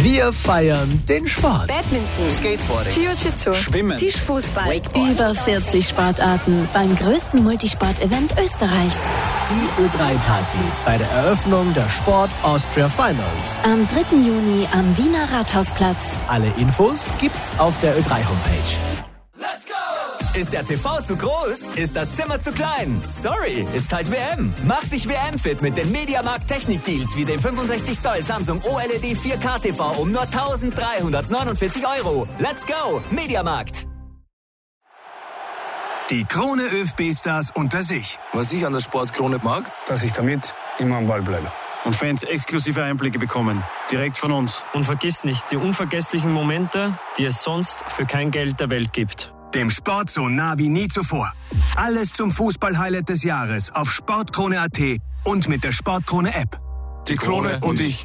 Wir feiern den Sport. Badminton, Skateboarding, Jiu-Jitsu, Schwimmen, Tischfußball, Wakeboard. Über 40 Sportarten beim größten Multisport-Event Österreichs. Die Ö3-Party bei der Eröffnung der Sport Austria Finals. Am 3. Juni am Wiener Rathausplatz. Alle Infos gibt's auf der Ö3-Homepage. Ist der TV zu groß? Ist das Zimmer zu klein? Sorry, ist halt WM. Mach dich WM-fit mit den Mediamarkt Technik-Deals wie dem 65 Zoll Samsung OLED 4K TV um nur 1.349 €. Let's go, Mediamarkt. Die Krone ÖFB-Stars unter sich. Was ich an der Sportkrone mag, dass ich damit immer am Ball bleibe. Und Fans exklusive Einblicke bekommen, direkt von uns. Und vergiss nicht die unvergesslichen Momente, die es sonst für kein Geld der Welt gibt. Dem Sport so nah wie nie zuvor. Alles zum Fußball-Highlight des Jahres auf sportkrone.at und mit der Sportkrone-App. die Krone und ich.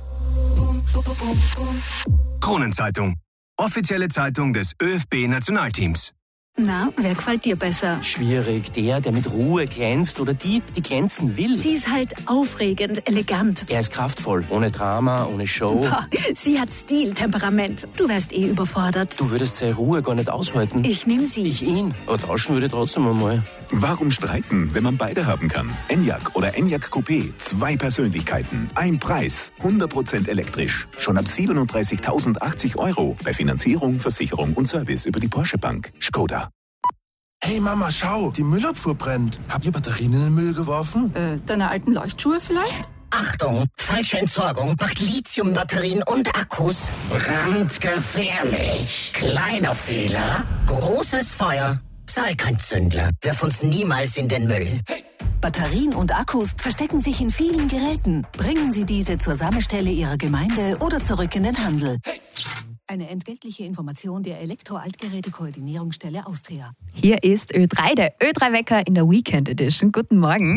Kronenzeitung. Offizielle Zeitung des ÖFB-Nationalteams. Na, wer gefällt dir besser? Schwierig. Der mit Ruhe glänzt oder die glänzen will. Sie ist halt aufregend, elegant. Er ist kraftvoll, ohne Drama, ohne Show. Boah, sie hat Stil, Temperament. Du wärst überfordert. Du würdest seine Ruhe gar nicht aushalten. Ich nehme sie. Ich ihn. Aber tauschen würde trotzdem einmal. Warum streiten, wenn man beide haben kann? Enyaq oder Enyaq Coupé. 2 Persönlichkeiten, ein Preis. 100% elektrisch. Schon ab 37.080 €. Bei Finanzierung, Versicherung und Service über die Porsche Bank. Skoda. Hey Mama, schau, die Müllabfuhr brennt. Habt ihr Batterien in den Müll geworfen? Deine alten Leuchtschuhe vielleicht? Achtung, falsche Entsorgung macht Lithiumbatterien und Akkus brandgefährlich. Kleiner Fehler, großes Feuer. Sei kein Zündler, wirf uns niemals in den Müll. Batterien und Akkus verstecken sich in vielen Geräten. Bringen Sie diese zur Sammelstelle Ihrer Gemeinde oder zurück in den Handel. Eine entgeltliche Information der Elektro-Altgeräte-Koordinierungsstelle Austria. Hier ist Ö3, der Ö3-Wecker in der Weekend Edition. Guten Morgen.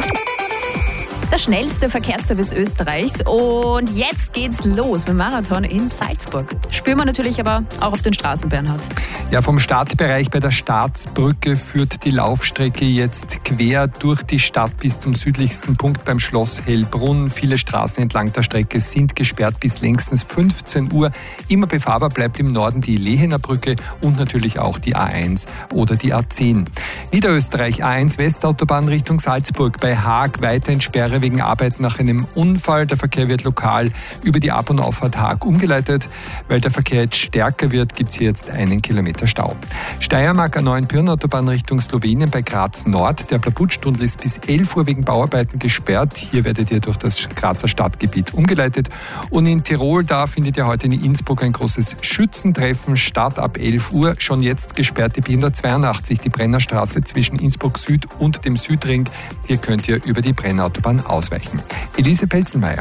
Der schnellste Verkehrsservice Österreichs. Und jetzt geht's los mit dem Marathon in Salzburg. Spüren wir natürlich aber auch auf den Straßen, Bernhard. Ja, vom Startbereich bei der Staatsbrücke führt die Laufstrecke jetzt quer durch die Stadt bis zum südlichsten Punkt beim Schloss Hellbrunn. Viele Straßen entlang der Strecke sind gesperrt bis längstens 15 Uhr. Immer befahrbar bleibt im Norden die Lehener Brücke und natürlich auch die A1 oder die A10. Niederösterreich A1 Westautobahn Richtung Salzburg. Bei Haag weiterhin Sperre wegen Arbeit nach einem Unfall. Der Verkehr wird lokal über die Ab- und Auffahrt Haag umgeleitet. Weil der Verkehr jetzt stärker wird, gibt es hier jetzt 1 Kilometer Stau. Steiermark A9 Pirnautobahn Richtung Slowenien bei Graz Nord. Der Plabutstunnel ist bis 11 Uhr wegen Bauarbeiten gesperrt. Hier werdet ihr durch das Grazer Stadtgebiet umgeleitet. Und in Tirol, da findet ihr heute in Innsbruck ein großes Schützentreffen. Start ab 11 Uhr. Schon jetzt gesperrt die B182, die Brennerstraße zwischen Innsbruck Süd und dem Südring. Hier könnt ihr über die Brennautobahn ausweichen. Elise Pelzenmeier.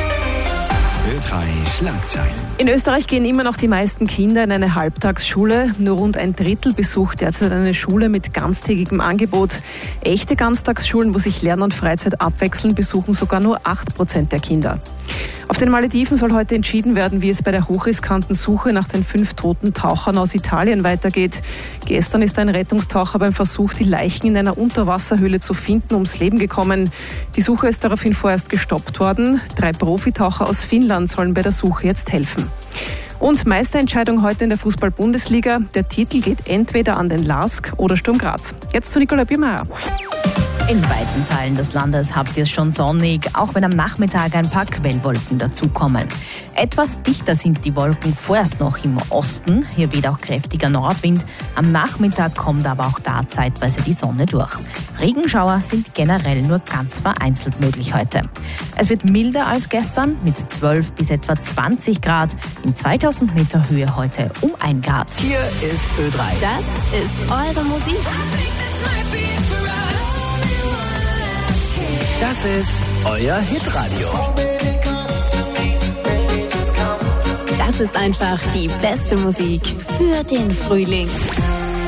Ö3 Schlagzeilen. In Österreich gehen immer noch die meisten Kinder in eine Halbtagsschule. Nur rund ein Drittel besucht derzeit eine Schule mit ganztägigem Angebot. Echte Ganztagsschulen, wo sich Lernen und Freizeit abwechseln, besuchen sogar nur 8% der Kinder. Auf den Malediven soll heute entschieden werden, wie es bei der hochriskanten Suche nach den 5 toten Tauchern aus Italien weitergeht. Gestern ist ein Rettungstaucher beim Versuch, die Leichen in einer Unterwasserhöhle zu finden, ums Leben gekommen. Die Suche ist daraufhin vorerst gestoppt worden. 3 Profitaucher aus Finnland sollen bei der Suche jetzt helfen. Und Meisterentscheidung heute in der Fußball-Bundesliga. Der Titel geht entweder an den LASK oder Sturm Graz. Jetzt zu Nicola Biermeier. In weiten Teilen des Landes habt ihr es schon sonnig, auch wenn am Nachmittag ein paar Quellwolken dazukommen. Etwas dichter sind die Wolken vorerst noch im Osten. Hier weht auch kräftiger Nordwind. Am Nachmittag kommt aber auch da zeitweise die Sonne durch. Regenschauer sind generell nur ganz vereinzelt möglich heute. Es wird milder als gestern mit 12 bis etwa 20 Grad. In 2000 Meter Höhe heute um 1 Grad. Hier ist Ö3. Das ist eure Musik. Das ist euer Hitradio. Das ist einfach die beste Musik für den Frühling.